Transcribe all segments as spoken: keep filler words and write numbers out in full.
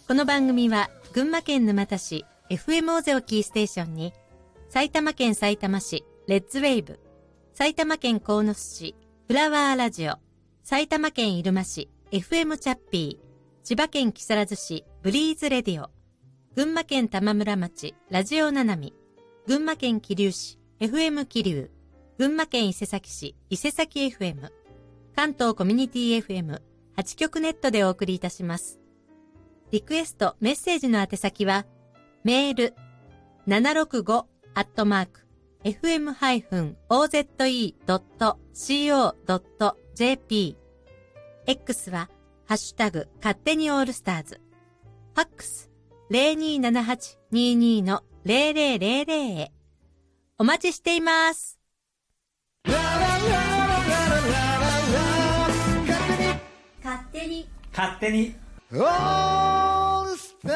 この番組は群馬県沼田市 エフエム オゼをキーステーションに埼玉県さいたま市レッツウェイブ、埼玉県鴻巣市フラワーラジオ、埼玉県入間市 エフエム チャッピー、千葉県木更津市ブリーズレディオ、群馬県玉村町ラジオななみ、群馬県桐生市 エフエム 桐生、群馬県伊勢崎市伊勢崎 エフエム、関東コミュニティ エフエムはち 局ネットでお送りいたします。リクエストメッセージの宛先はメールななろくごアットマーク エフエム ハイフン オーゼットイー ドット シーオー ドット ジェーピー、 X はハッシュタグ勝手にオールスターズ、ファックス ゼロにーななはちにーにー のゼロゼロゼロゼロへお待ちしています。勝手に勝手にオールスター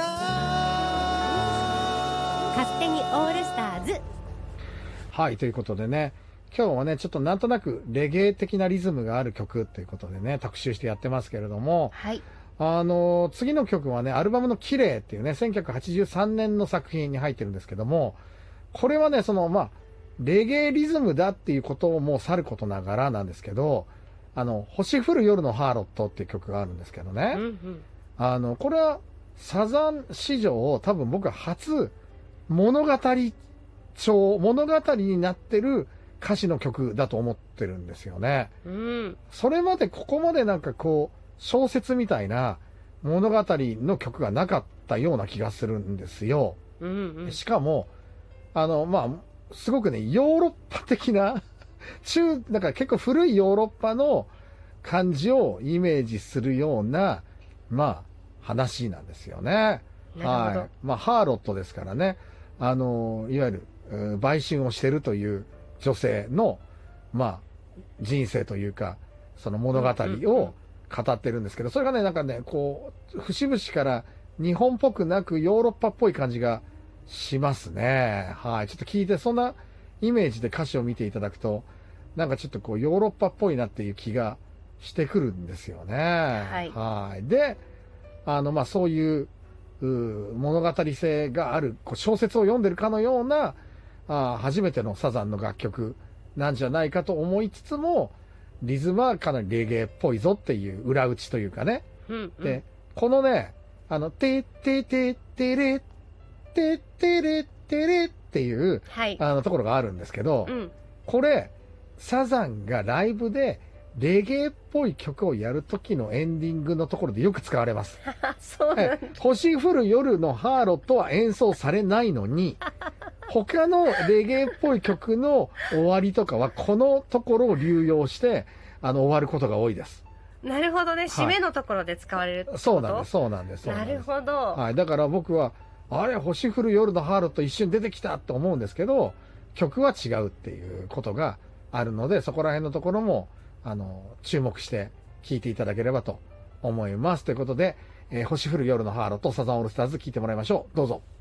勝手にオールスターズ。 はい、ということでね、今日はねちょっとなんとなくレゲエ的なリズムがある曲ということでね特集してやってますけれども、 はい、 あの次の曲はねアルバムの綺麗っていうねせんきゅうひゃくはちじゅうさんねんの作品に入ってるんですけども、これはねそのまあレゲエリズムだっていうことをもうさることながらなんですけど、あの星降る夜のハーロットっていう曲があるんですけどね、 うんうん、 あのこれはサザン史上多分僕は初物語調物語になってる歌詞の曲だと思ってるんですよね、 うん、 それまでここまでなんかこう小説みたいな物語の曲がなかったような気がするんですよ、 うんうん、 しかもあのまあすごくねヨーロッパ的な中だから結構古いヨーロッパの感じをイメージするようなまあ話なんですよね。はい。まあハーロットですからね、あのいわゆる売春をしてるという女性のまあ人生というかその物語を語ってるんですけど、それがねなんかねこう節々から日本っぽくなくヨーロッパっぽい感じがしますね。はい。ちょっと聞いてそんなイメージで歌詞を見ていただくとなんかちょっとこうヨーロッパっぽいなっていう気がしてくるんですよね。 はい。 はい。で、あのまあそういう物語性があるこう小説を読んでるかのようなあ初めてのサザンの楽曲なんじゃないかと思いつつも、リズムはかなりレゲエっぽいぞっていう裏打ちというかね。 うんうん、 でこのねあのててててれててれてれっていう、 はい、 あのところがあるんですけど、 うん、 これサザンがライブでレゲエっぽい曲をやる時のエンディングのところでよく使われます。 そうなんだ。 星降る夜のハーロットは演奏されないのに他のレゲエっぽい曲の終わりとかはこのところを流用してあの終わることが多いです。 なるほどね、締めのところで使われるってこと、 そうなんですそうなんです。 なるほど、 はい、だから僕はあれ星降る夜のハーロット一瞬出てきたって思うんですけど曲は違うっていうことがあるので、そこら辺のところもあの注目して聴いていただければと思います。ということで、えー、星降る夜のハーロットサザンオールスターズ聴いてもらいましょう。どうぞ。